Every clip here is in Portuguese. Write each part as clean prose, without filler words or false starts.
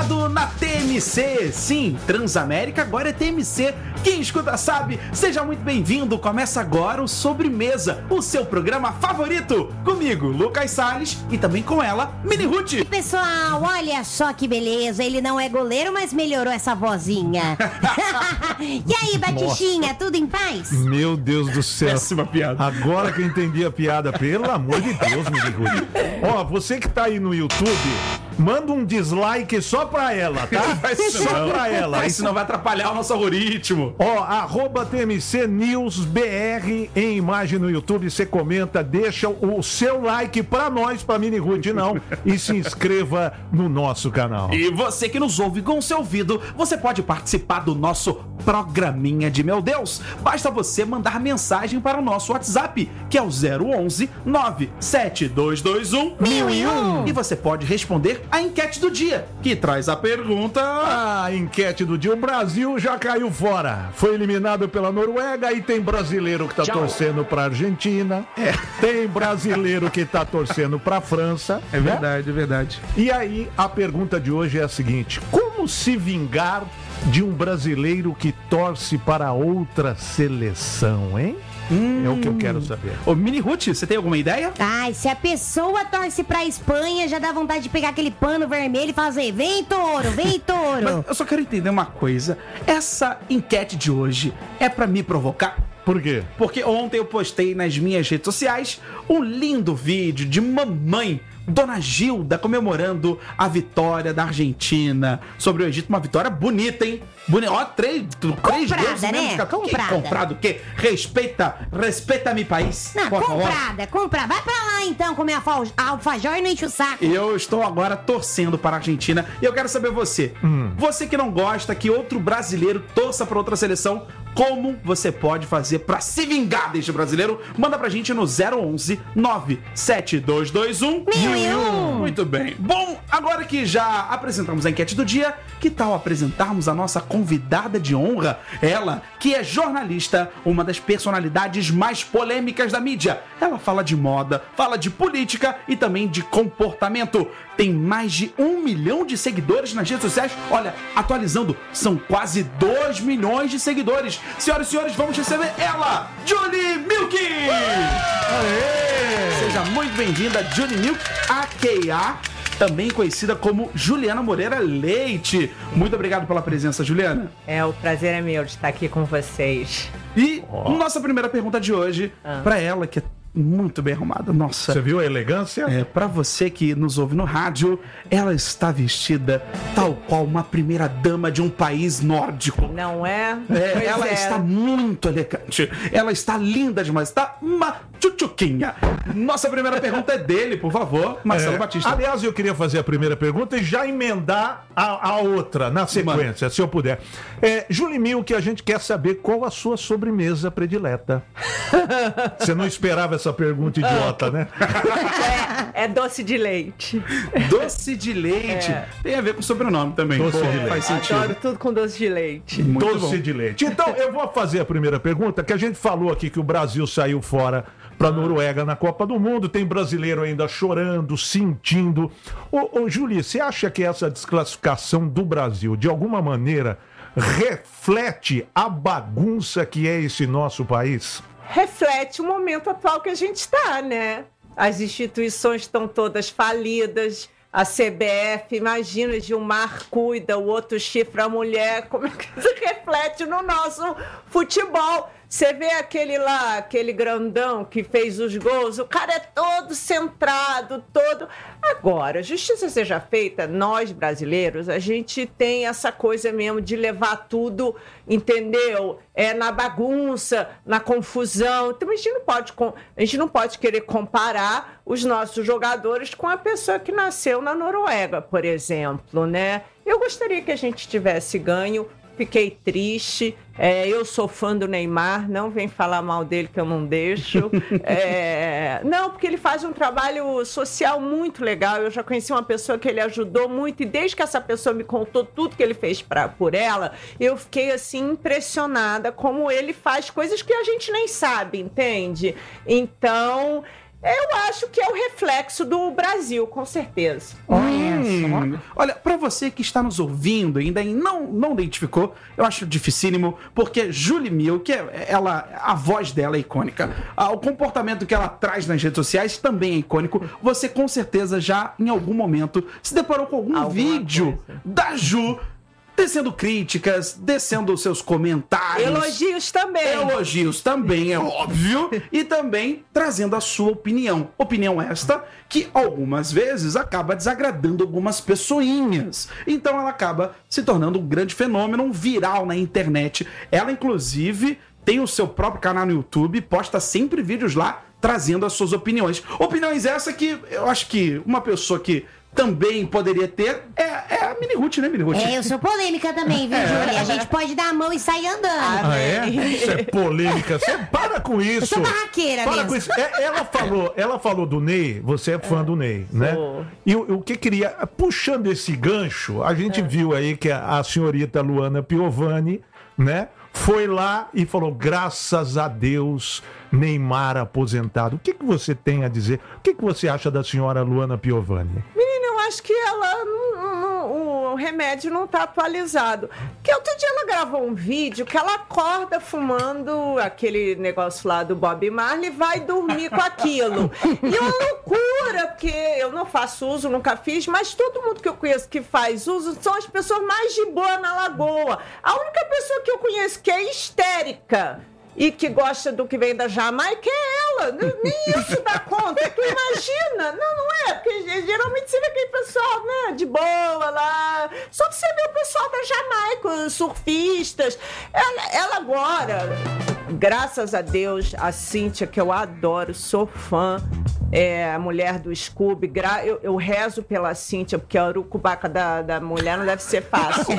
ligado na TMC. Sim, Transamérica agora é TMC. Quem escuta sabe. Seja muito bem-vindo. Começa agora o Sobremesa, o seu programa favorito. Comigo, Lucas Salles, e também com ela, Mini Ruth. E pessoal, olha só que beleza. Ele não é goleiro, mas melhorou essa vozinha. E aí, Batichinha, tudo em paz? Meu Deus do céu. Péssima piada. Agora que eu entendi a piada, pelo amor de Deus, Mini Ruth. Ó, você que tá aí no YouTube, manda um dislike só pra ela, tá? Só pra ela. Isso não vai atrapalhar o nosso algoritmo. Ó, @TMC News BR em imagem no YouTube, você comenta, deixa o seu like pra nós, pra Mini Ruth não, e se inscreva no nosso canal. E você que nos ouve com seu ouvido, você pode participar do nosso programinha de Meu Deus. Basta você mandar mensagem para o nosso WhatsApp, que é o 011 97221 1001. E você pode responder a enquete do dia, que traz a pergunta... A enquete do dia, o Brasil já caiu fora. Foi eliminado pela Noruega e tem brasileiro que tá torcendo pra Argentina. Tem brasileiro que tá torcendo pra França. É verdade, é verdade. E aí, a pergunta de hoje é a seguinte: como se vingar de um brasileiro que torce para outra seleção, hein? É o que eu quero saber. Ô, Mini Ruth, você tem alguma ideia? Ai, se a pessoa torce pra Espanha, já dá vontade de pegar aquele pano vermelho e fazer: vem touro, vem touro. Mas eu só quero entender uma coisa. Essa enquete de hoje é pra me provocar? Por quê? Porque ontem eu postei nas minhas redes sociais um lindo vídeo de mamãe, Dona Gilda, comemorando a vitória da Argentina sobre o Egito. Uma vitória bonita, hein? Ó, três Comprada, gols, né? Comprada. Comprado o quê? Respeita meu país. Não, por favor. comprada. Vai pra lá então comer alfajor e não enche o saco. Eu estou agora torcendo para a Argentina e eu quero saber você. Você que não gosta que outro brasileiro torça para outra seleção, como você pode fazer para se vingar deste brasileiro? Manda pra gente no 011 97221 1001. Muito bem. Bom, agora que já apresentamos a enquete do dia, que tal apresentarmos a nossa convidada de honra? Ela, que é jornalista, uma das personalidades mais polêmicas da mídia. Ela fala de moda, fala de política e também de comportamento. Tem mais de 1 milhão de seguidores nas redes sociais. Olha, atualizando, são quase 2 milhões de seguidores. Senhoras e senhores, vamos receber ela, Julie Milk! Seja muito bem-vinda, Julie Milk, a.k.a. também conhecida como Juliana Moreira Leite. Muito obrigado pela presença, Juliana. O prazer é meu de estar aqui com vocês. E nossa primeira pergunta de hoje, pra ela, que é muito bem arrumada. Nossa. Você viu a elegância? Pra você que nos ouve no rádio, ela está vestida tal qual uma primeira dama de um país nórdico. Não é? Ela está muito elegante. Ela está linda demais. Está uma tchutchuquinha. Nossa primeira pergunta é dele, por favor, Marcelo Batista. Aliás, eu queria fazer a primeira pergunta e já emendar a outra na sequência, se eu puder. Julie Milk, a gente quer saber qual a sua sobremesa predileta. Você não esperava essa pergunta idiota, né? É doce de leite. Doce de leite. Tem a ver com o sobrenome também. Doce de leite. Faz sentido. Adoro tudo com doce de leite. Muito Doce bom. de leite. Então, eu vou fazer a primeira pergunta, que a gente falou aqui que o Brasil saiu fora para a Noruega na Copa do Mundo. Tem brasileiro ainda chorando, sentindo. Ô, Julie, você acha que essa desclassificação do Brasil, de alguma maneira, reflete a bagunça que é esse nosso país? Reflete o momento atual que a gente está, né? As instituições estão todas falidas. A CBF, imagina, Gilmar cuida, o outro chifra a mulher. Como é que isso reflete no nosso futebol? Você vê aquele lá, aquele grandão que fez os gols, o cara é todo centrado, todo... Agora, justiça seja feita, nós brasileiros, a gente tem essa coisa mesmo de levar tudo, entendeu? Na bagunça, na confusão. Então a gente não pode querer comparar os nossos jogadores com a pessoa que nasceu na Noruega, por exemplo, né? Eu gostaria que a gente tivesse ganho. Fiquei triste, eu sou fã do Neymar, não vem falar mal dele que eu não deixo. Não, porque ele faz um trabalho social muito legal. Eu já conheci uma pessoa que ele ajudou muito e desde que essa pessoa me contou tudo que ele fez por ela, eu fiquei assim impressionada como ele faz coisas que a gente nem sabe, entende? Então... Eu acho que é o reflexo do Brasil, com certeza. Olha, pra você que está nos ouvindo e ainda não identificou, eu acho dificílimo, porque Julie Milk, a voz dela é icônica. O comportamento que ela traz nas redes sociais também é icônico. Você com certeza já, em algum momento, se deparou com algum vídeo da Ju descendo críticas, descendo seus comentários. Elogios também, é óbvio. E também trazendo a sua opinião. Opinião esta que algumas vezes acaba desagradando algumas pessoinhas. Então ela acaba se tornando um grande fenômeno, um viral na internet. Ela, inclusive, tem o seu próprio canal no YouTube, posta sempre vídeos lá trazendo as suas opiniões. Opiniões essa que eu acho que uma pessoa que também poderia ter é a Mini Ruth, né, Mini Ruth? Eu sou polêmica também, viu, Júlia? A gente pode dar a mão e sair andando. Isso é polêmica. Você para com isso. Eu sou barraqueira mesmo. Com isso. Ela falou do Ney, você é fã do Ney, né? E o que queria, puxando esse gancho, a gente viu aí que a senhorita Luana Piovani, né, foi lá e falou, graças a Deus, Neymar aposentado. O que você tem a dizer? O que você acha da senhora Luana Piovani? Menina, eu acho que o remédio não tá atualizado. Porque outro dia ela gravou um vídeo que ela acorda fumando aquele negócio lá do Bob Marley e vai dormir com aquilo. E é uma loucura, porque eu não faço uso, nunca fiz, mas todo mundo que eu conheço que faz uso são as pessoas mais de boa na Lagoa. A única pessoa que eu conheço que é histérica e que gosta do que vem da Jamaica é ela. Nem isso dá conta. Tu imagina? Não é. Porque geralmente você vê aquele pessoal, né, de boa lá. Só você vê o pessoal da Jamaica, os surfistas. Ela agora, graças a Deus, a Cíntia, que eu adoro, sou fã, a mulher do Scooby. Eu rezo pela Cíntia, porque a urucubaca da mulher não deve ser fácil.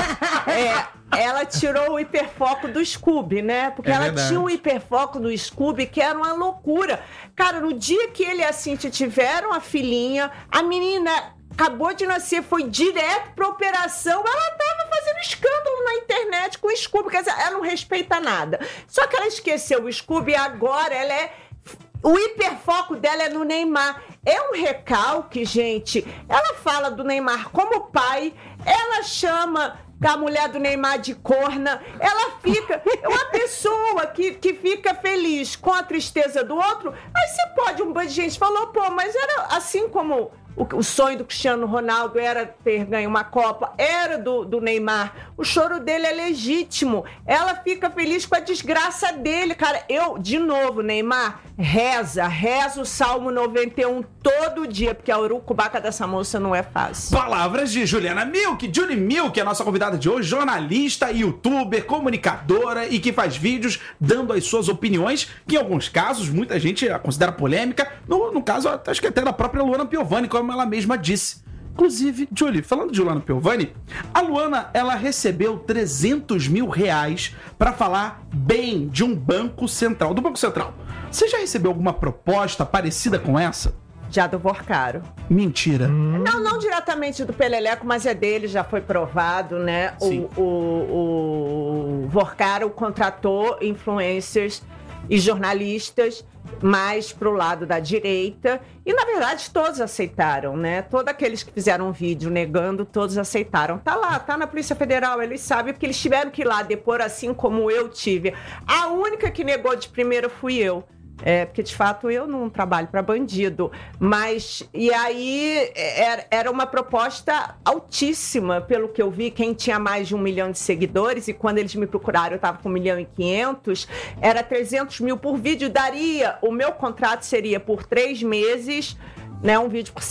Ela tirou o hiperfoco do Scooby, né? Porque ela tinha um hiperfoco do Scooby que era uma loucura. Cara, no dia que ele e a Cíntia tiveram a filhinha, a menina acabou de nascer, foi direto pra operação, ela tava fazendo escândalo na internet com o Scooby, quer dizer, ela não respeita nada. Só que ela esqueceu o Scooby e agora o hiperfoco dela é no Neymar. É um recalque, gente. Ela fala do Neymar como pai, ela chama a mulher do Neymar de corna, ela fica uma pessoa que fica feliz com a tristeza do outro. Aí você pode, um bando de gente falou, pô, mas era assim como o sonho do Cristiano Ronaldo era ter ganho uma Copa, era do Neymar. O choro dele é legítimo. Ela fica feliz com a desgraça dele, cara. De novo, Neymar, reza o Salmo 91 todo dia, porque a urucubaca dessa moça não é fácil. Palavras de Julie Milk, a nossa convidada de hoje, jornalista, youtuber, comunicadora e que faz vídeos dando as suas opiniões, que em alguns casos muita gente a considera polêmica. No caso, acho que até da própria Luana Piovani, como ela mesma disse. Inclusive, Julie, falando de Luana Piovani, a Luana, ela recebeu 300 mil reais pra falar bem de um banco central, do Banco Central. Você já recebeu alguma proposta parecida com essa? Já do Vorcaro. Mentira. Não diretamente do Peleleco, mas é dele, já foi provado, né? Sim. O Vorcaro contratou influencers e jornalistas mais pro lado da direita, e na verdade todos aceitaram, né? Todos aqueles que fizeram um vídeo negando, todos aceitaram. Tá lá, tá na Polícia Federal, eles sabem, porque eles tiveram que ir lá depor, assim como eu tive. A única que negou de primeira fui eu. Porque de fato eu não trabalho para bandido, mas e aí era uma proposta altíssima, pelo que eu vi. Quem tinha mais de 1 milhão de seguidores, e quando eles me procuraram eu tava com 1.500.000, era 300 mil por vídeo, o meu contrato seria por 3 meses, né, um vídeo por